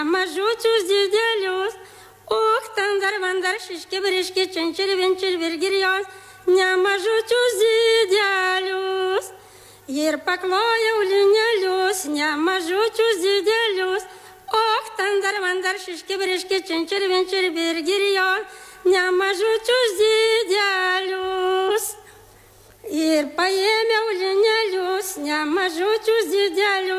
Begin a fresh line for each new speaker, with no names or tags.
Mažučius didelius, ten dar vandar šiški, briški, činčil, vinčil, virgirijos, nemažučius didelius. Ir paklojau linelius, nemažučius didelius, ten dar vandar šiški, briški, činčil, vinčil, virgirijos, nemažučius didelius. Ir paėmiau linelius, nemažučius didelius.